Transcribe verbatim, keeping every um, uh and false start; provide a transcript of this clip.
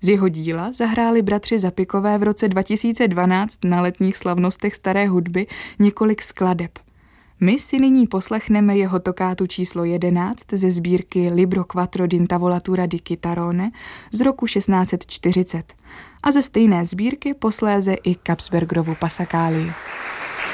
Z jeho díla zahráli bratři Zapikové v roce dva tisíce dvanáct na letních slavnostech staré hudby několik skladeb. My si nyní poslechneme jeho tokátu číslo jedenáct ze sbírky Libro quattro d'intavolatura di chitarrone z roku šestnáct set čtyřicet a ze stejné sbírky posléze i Kapsbergerovu Passacaglia.